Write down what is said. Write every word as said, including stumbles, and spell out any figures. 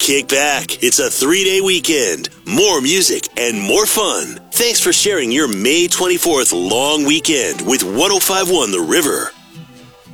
kick back. It's a three-day weekend. More music and more fun. Thanks for sharing your May twenty-fourth long weekend with one oh five point one The River.